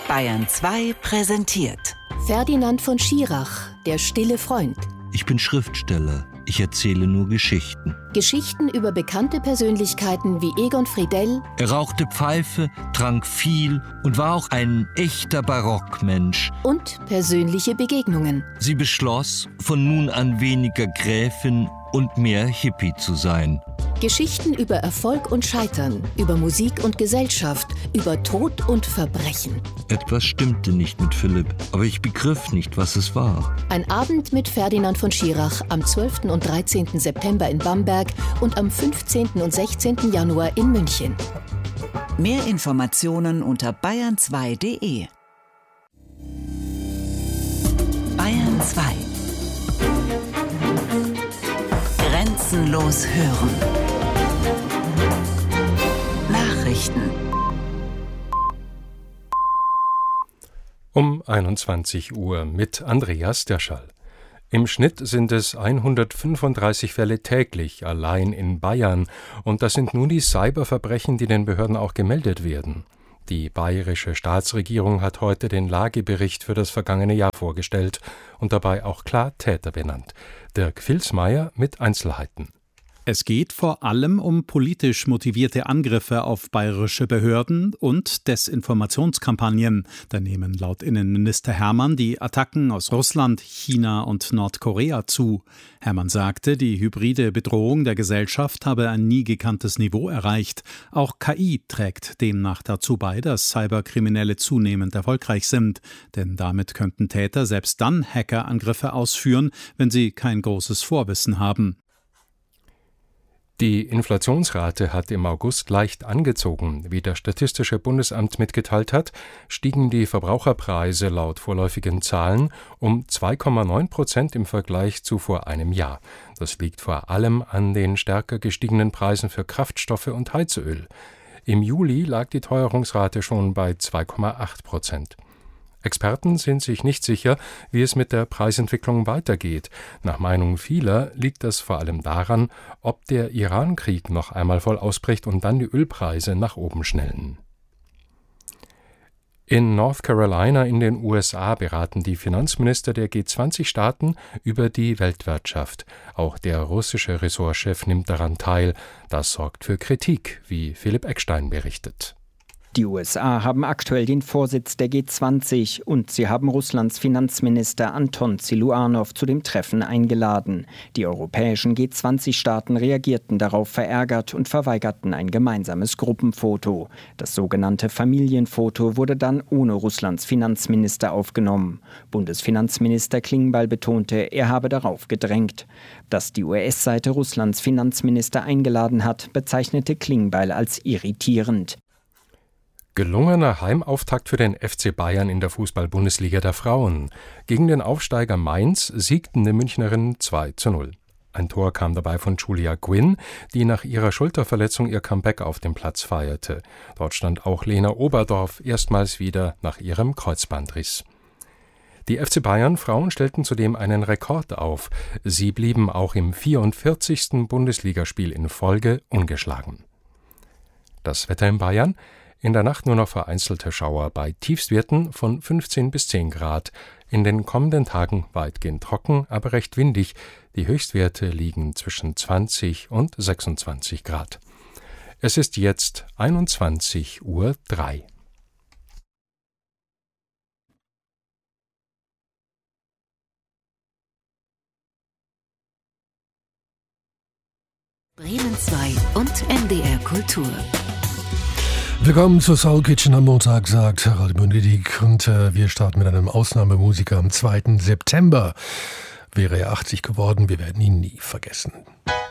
Bayern 2 präsentiert Ferdinand von Schirach, der stille Freund. Ich bin Schriftsteller. Ich erzähle nur Geschichten. Geschichten über bekannte Persönlichkeiten wie Egon Friedell. Er rauchte Pfeife, trank viel und war auch ein echter Barockmensch. Und persönliche Begegnungen. Sie beschloss, von nun an weniger Gräfin und mehr Hippie zu sein. Geschichten über Erfolg und Scheitern, über Musik und Gesellschaft, über Tod und Verbrechen. Etwas stimmte nicht mit Philipp, aber ich begriff nicht, was es war. Ein Abend mit Ferdinand von Schirach am 12. und 13. September in Bamberg und am 15. und 16. Januar in München. Mehr Informationen unter bayern2.de. Bayern 2. Grenzenlos hören. Nachrichten. Um 21 Uhr mit Andreas Derschall. Im Schnitt sind es 135 Fälle täglich allein in Bayern. Und das sind nun die Cyberverbrechen, die den Behörden auch gemeldet werden. Die bayerische Staatsregierung hat heute den Lagebericht für das vergangene Jahr vorgestellt und dabei auch klar Täter benannt. Dirk Vilsmeier mit Einzelheiten. Es geht vor allem um politisch motivierte Angriffe auf bayerische Behörden und Desinformationskampagnen. Da nehmen laut Innenminister Hermann die Attacken aus Russland, China und Nordkorea zu. Hermann sagte, die hybride Bedrohung der Gesellschaft habe ein nie gekanntes Niveau erreicht. Auch KI trägt demnach dazu bei, dass Cyberkriminelle zunehmend erfolgreich sind. Denn damit könnten Täter selbst dann Hackerangriffe ausführen, wenn sie kein großes Vorwissen haben. Die Inflationsrate hat im August leicht angezogen. Wie das Statistische Bundesamt mitgeteilt hat, stiegen die Verbraucherpreise laut vorläufigen Zahlen um 2,9% im Vergleich zu vor einem Jahr. Das liegt vor allem an den stärker gestiegenen Preisen für Kraftstoffe und Heizöl. Im Juli lag die Teuerungsrate schon bei 2,8%. Experten sind sich nicht sicher, wie es mit der Preisentwicklung weitergeht. Nach Meinung vieler liegt das vor allem daran, ob der Iran-Krieg noch einmal voll ausbricht und dann die Ölpreise nach oben schnellen. In North Carolina in den USA beraten die Finanzminister der G20-Staaten über die Weltwirtschaft. Auch der russische Ressortchef nimmt daran teil. Das sorgt für Kritik, wie Philipp Eckstein berichtet. Die USA haben aktuell den Vorsitz der G20 und sie haben Russlands Finanzminister Anton Siluanow zu dem Treffen eingeladen. Die europäischen G20-Staaten reagierten darauf verärgert und verweigerten ein gemeinsames Gruppenfoto. Das sogenannte Familienfoto wurde dann ohne Russlands Finanzminister aufgenommen. Bundesfinanzminister Klingbeil betonte, er habe darauf gedrängt. Dass die US-Seite Russlands Finanzminister eingeladen hat, bezeichnete Klingbeil als irritierend. Gelungener Heimauftakt für den FC Bayern in der Fußball-Bundesliga der Frauen. Gegen den Aufsteiger Mainz siegten die Münchnerinnen 2:0. Ein Tor kam dabei von Julia Gwynn, die nach ihrer Schulterverletzung ihr Comeback auf dem Platz feierte. Dort stand auch Lena Oberdorf erstmals wieder nach ihrem Kreuzbandriss. Die FC Bayern Frauen stellten zudem einen Rekord auf. Sie blieben auch im 44. Bundesligaspiel in Folge ungeschlagen. Das Wetter in Bayern: in der Nacht nur noch vereinzelte Schauer bei Tiefstwerten von 15 bis 10 Grad. In den kommenden Tagen weitgehend trocken, aber recht windig. Die Höchstwerte liegen zwischen 20 und 26 Grad. Es ist jetzt 21:03 Uhr. Bremen 2 und NDR Kultur. Willkommen zur Soul Kitchen am Montag, sagt Harald Benedikt. Und wir starten mit einem Ausnahmemusiker am 2. September. Wäre er 80 geworden, wir werden ihn nie vergessen.